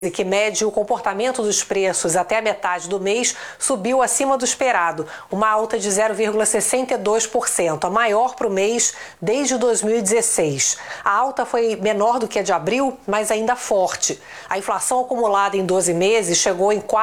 que mede o comportamento dos preços até a metade do mês, subiu acima do esperado, uma alta de 0,62%, a maior para o mês desde 2016. A alta foi menor do que a de abril, mas ainda forte. A inflação acumulada em 12 meses chegou em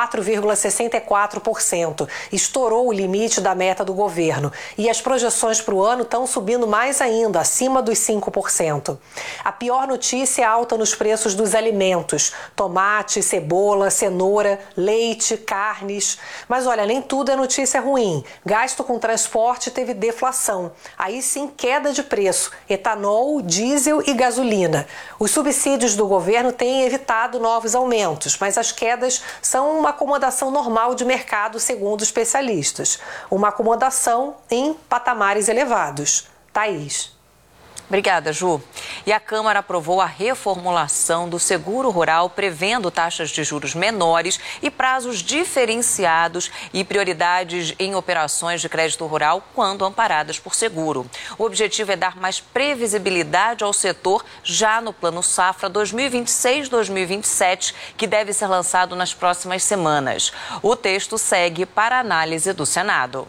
4,64%, estourou o limite da meta do governo. E as projeções para o ano estão subindo mais ainda, acima dos 5%. A pior notícia é a alta nos preços dos alimentos, tomate, cebola, cenoura, leite, carnes. Mas olha, nem tudo é notícia ruim. Gasto com transporte teve deflação. Aí sim, queda de preço. Etanol, diesel e gasolina. Os subsídios do governo têm evitado novos aumentos, mas as quedas são uma acomodação normal de mercado, segundo especialistas. Uma acomodação em patamares elevados. Thaís. Obrigada, Ju. E a Câmara aprovou a reformulação do seguro rural, prevendo taxas de juros menores e prazos diferenciados e prioridades em operações de crédito rural quando amparadas por seguro. O objetivo é dar mais previsibilidade ao setor já no Plano Safra 2026-2027, que deve ser lançado nas próximas semanas. O texto segue para análise do Senado.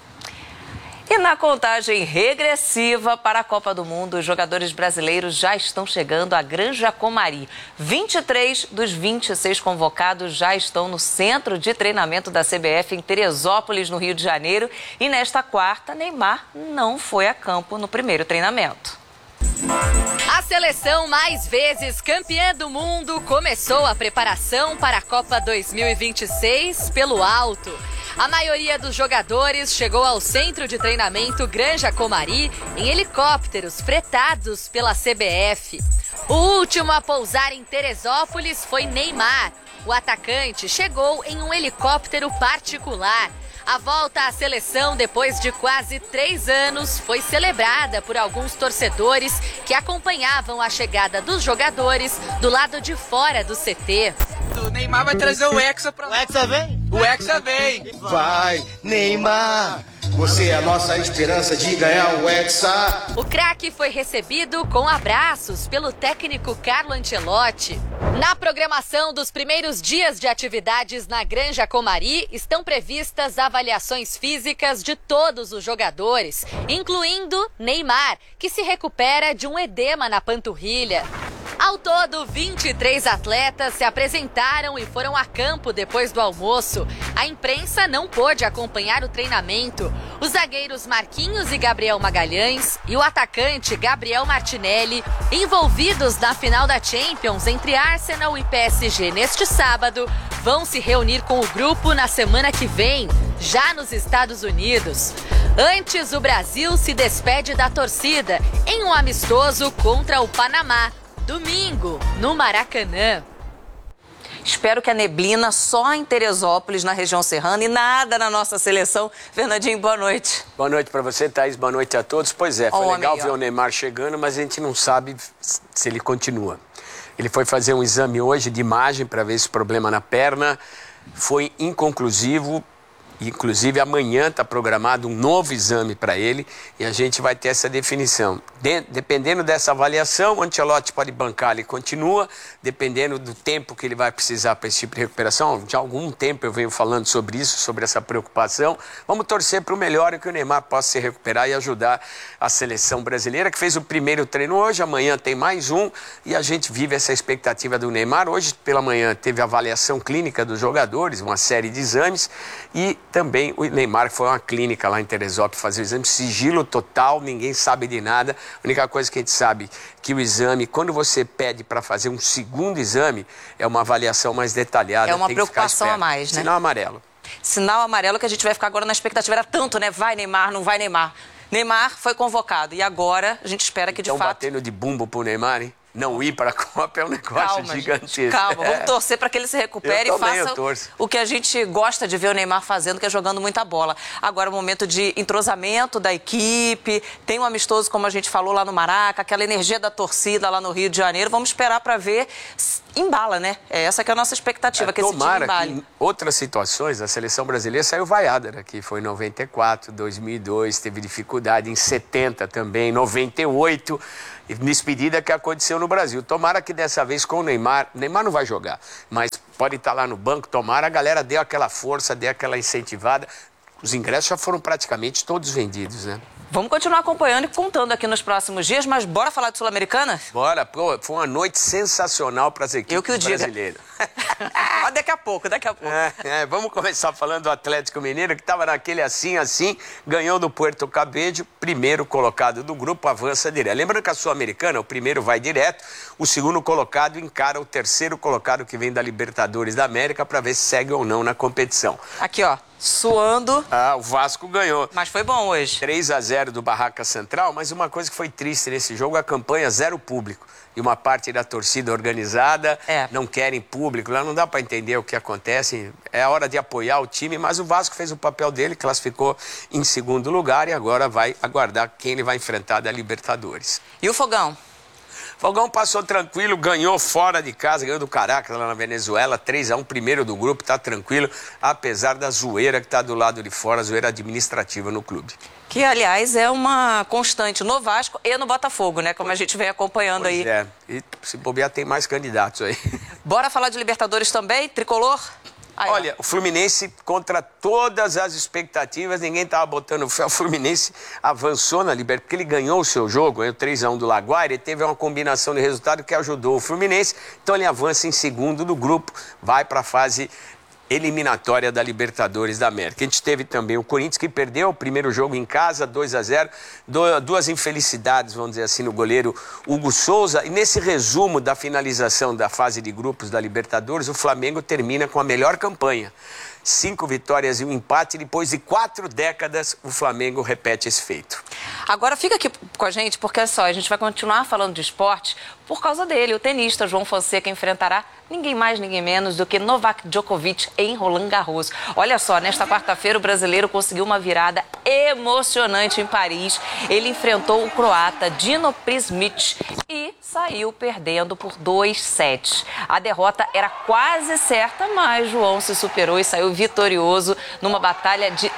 E na contagem regressiva para a Copa do Mundo, os jogadores brasileiros já estão chegando à Granja Comari. 23 dos 26 convocados já estão no centro de treinamento da CBF em Teresópolis, no Rio de Janeiro. E nesta quarta, Neymar não foi a campo no primeiro treinamento. A seleção mais vezes campeã do mundo começou a preparação para a Copa 2026 pelo alto. A maioria dos jogadores chegou ao centro de treinamento Granja Comari em helicópteros fretados pela CBF. O último a pousar em Teresópolis foi Neymar. O atacante chegou em um helicóptero particular. A volta à seleção depois de quase 3 anos foi celebrada por alguns torcedores que acompanhavam a chegada dos jogadores do lado de fora do CT. O Neymar vai trazer o Hexa pra... O Hexa vem? O Hexa vem! Vai, Neymar! Você é a nossa esperança de ganhar o Hexa! O craque foi recebido com abraços pelo técnico Carlo Ancelotti. Na programação dos primeiros dias de atividades na Granja Comari, estão previstas avaliações físicas de todos os jogadores, incluindo Neymar, que se recupera de um edema na panturrilha. Ao todo, 23 atletas se apresentaram e foram a campo depois do almoço. A imprensa não pôde acompanhar o treinamento. Os zagueiros Marquinhos e Gabriel Magalhães e o atacante Gabriel Martinelli, envolvidos na final da Champions entre Arsenal e PSG neste sábado, vão se reunir com o grupo na semana que vem, já nos Estados Unidos. Antes, o Brasil se despede da torcida em um amistoso contra o Panamá. Domingo, no Maracanã. Espero que a neblina só em Teresópolis, na região serrana, e nada na nossa seleção. Fernandinho, boa noite. Boa noite para você, Thaís. Boa noite a todos. Pois é, foi legal ver o Neymar chegando, mas a gente não sabe se ele continua. Ele foi fazer um exame hoje de imagem para ver esse problema na perna. Foi inconclusivo. Inclusive, amanhã está programado um novo exame para ele e a gente vai ter essa definição. Dependendo dessa avaliação, o Ancelotti pode bancar, ele continua. Dependendo do tempo que ele vai precisar para esse tipo de recuperação, já há algum tempo eu venho falando sobre isso, sobre essa preocupação. Vamos torcer para o melhor e que o Neymar possa se recuperar e ajudar a seleção brasileira, que fez o primeiro treino hoje, amanhã tem mais um e a gente vive essa expectativa do Neymar. Hoje, pela manhã, teve a avaliação clínica dos jogadores, uma série de exames e também o Neymar foi a uma clínica lá em Teresópolis fazer o exame, sigilo total, ninguém sabe de nada. A única coisa que a gente sabe que o exame, quando você pede para fazer um segundo exame, é uma avaliação mais detalhada. É uma preocupação a mais, né? Sinal amarelo. Sinal amarelo que a gente vai ficar agora na expectativa. Era tanto, né? Vai Neymar, não vai Neymar. Neymar foi convocado e agora a gente espera que de fato... Estão batendo de bumbo pro Neymar, hein? Não ir para a Copa é um negócio gigantesco. Calma, vamos torcer para que ele se recupere e faça o que a gente gosta de ver o Neymar fazendo, que é jogando muita bola. Agora o momento de entrosamento da equipe, tem um amistoso, como a gente falou, lá no Maraca, aquela energia da torcida lá no Rio de Janeiro. Vamos esperar para ver. Embala, né? É essa que é a nossa expectativa, que esse time embale. Que em outras situações, a seleção brasileira saiu vaiada daqui. Foi em 94, 2002, teve dificuldade em 70 também, 98. Despedida que aconteceu no Brasil. Tomara que dessa vez com o Neymar não vai jogar, mas pode estar lá no banco, tomara, a galera dê aquela força, dê aquela incentivada. Os ingressos já foram praticamente todos vendidos, né? Vamos continuar acompanhando e contando aqui nos próximos dias, mas bora falar de Sul-Americana? Bora, pô, foi uma noite sensacional para as equipes brasileiras. Daqui a pouco. Vamos começar falando do Atlético Mineiro, que estava naquele assim, ganhou do Puerto Cabello, primeiro colocado do grupo, avança direto. Lembrando que a Sul-Americana, o primeiro vai direto, o segundo colocado encara o terceiro colocado que vem da Libertadores da América para ver se segue ou não na competição. Aqui, ó, suando. O Vasco ganhou. Mas foi bom hoje. 3-0 do Barraca Central, mas uma coisa que foi triste nesse jogo, a campanha zero público. E uma parte da torcida organizada não querem público, lá não dá para entender o que acontece. É a hora de apoiar o time, mas o Vasco fez o papel dele, classificou em segundo lugar e agora vai aguardar quem ele vai enfrentar da Libertadores. E o Fogão? Fogão passou tranquilo, ganhou fora de casa, ganhou do Caracas lá na Venezuela, 3-1, primeiro do grupo, tá tranquilo, apesar da zoeira que tá do lado de fora, zoeira administrativa no clube. Que, aliás, é uma constante no Vasco e no Botafogo, né? Como a gente vem acompanhando aí. É, e se bobear tem mais candidatos aí. Bora falar de Libertadores também, tricolor? Olha, o Fluminense, contra todas as expectativas, ninguém estava botando fé. O Fluminense avançou na Libertadores, porque ele ganhou o seu jogo, ganhou 3-1 do Laguaira, e teve uma combinação de resultado que ajudou o Fluminense. Então ele avança em segundo do grupo, vai para a fase eliminatória da Libertadores da América. A gente teve também o Corinthians, que perdeu o primeiro jogo em casa, 2-0, duas infelicidades, vamos dizer assim, no goleiro Hugo Souza. E nesse resumo da finalização da fase de grupos da Libertadores, o Flamengo termina com a melhor campanha. 5 vitórias e um empate, depois de 4 décadas, o Flamengo repete esse feito. Agora fica aqui com a gente, porque só, a gente vai continuar falando de esporte por causa dele. O tenista João Fonseca enfrentará ninguém mais, ninguém menos do que Novak Djokovic em Roland Garros. Olha só, nesta quarta-feira o brasileiro conseguiu uma virada emocionante em Paris. Ele enfrentou o croata Dino Prismic e saiu perdendo por 2 sets. A derrota era quase certa, mas João se superou e saiu vitorioso numa batalha de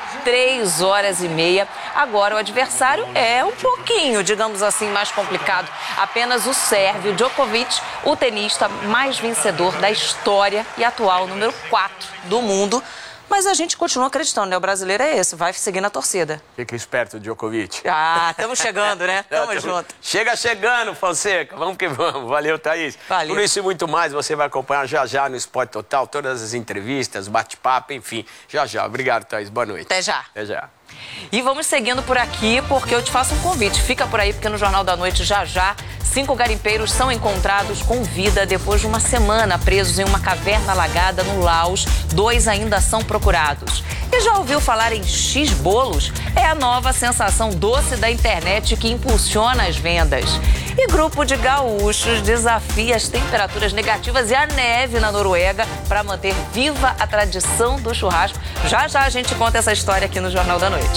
3 horas e meia. Agora o adversário é um pouquinho, digamos assim, mais complicado. Apenas o sérvio Djokovic, o tenista mais vencedor da história e atual número 4 do mundo. Mas a gente continua acreditando, né? O brasileiro é esse, vai seguindo a torcida. Fica esperto, Djokovic. Estamos chegando, né? Tamo junto. Chega chegando, Fonseca. Vamos que vamos. Valeu, Thaís. Valeu. Tudo isso e muito mais você vai acompanhar já no Esporte Total, todas as entrevistas, bate-papo, enfim. Já. Obrigado, Thaís. Boa noite. Até já. Até já. E vamos seguindo por aqui, porque eu te faço um convite. Fica por aí, porque no Jornal da Noite, já, 5 garimpeiros são encontrados com vida depois de uma semana presos em uma caverna alagada no Laos. 2 ainda são procurados. E já ouviu falar em X-Bolos? É a nova sensação doce da internet que impulsiona as vendas. E grupo de gaúchos desafia as temperaturas negativas e a neve na Noruega para manter viva a tradição do churrasco. Já a gente conta essa história aqui no Jornal da Noite.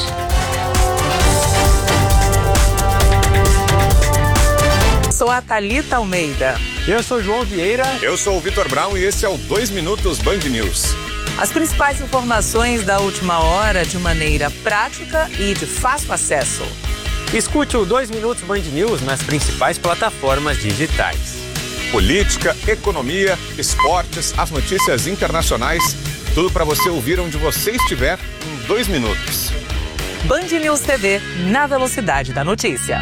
Sou a Thalita Almeida. Eu sou João Vieira. Eu sou o Vitor Brown e esse é o 2 Minutos Band News. As principais informações da última hora de maneira prática e de fácil acesso. Escute o 2 Minutos Band News nas principais plataformas digitais. Política, economia, esportes, as notícias internacionais, tudo para você ouvir onde você estiver em 2 minutos. Band News TV, na velocidade da notícia.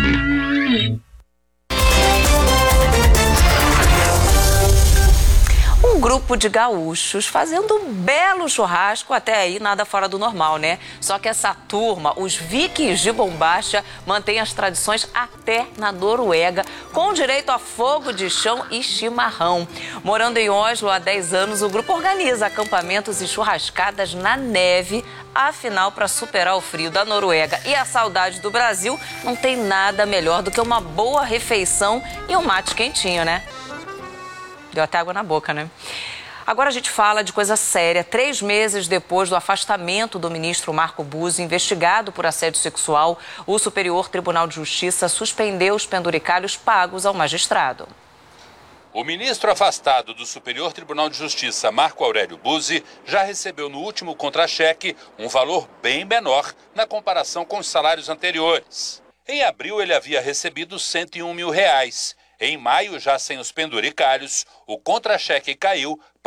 Um grupo de gaúchos fazendo um belo churrasco, até aí nada fora do normal, né? Só que essa turma, os vikings de Bombacha, mantém as tradições até na Noruega, com direito a fogo de chão e chimarrão. Morando em Oslo há 10 anos, o grupo organiza acampamentos e churrascadas na neve. Afinal, para superar o frio da Noruega e a saudade do Brasil, não tem nada melhor do que uma boa refeição e um mate quentinho, né? Deu até água na boca, né? Agora a gente fala de coisa séria. 3 meses depois do afastamento do ministro Marco Buzzi, investigado por assédio sexual, o Superior Tribunal de Justiça suspendeu os penduricalhos pagos ao magistrado. O ministro afastado do Superior Tribunal de Justiça, Marco Aurélio Buzzi, já recebeu no último contra-cheque um valor bem menor na comparação com os salários anteriores. Em abril, ele havia recebido R$101 mil. Em maio, já sem os penduricalhos, o contra-cheque caiu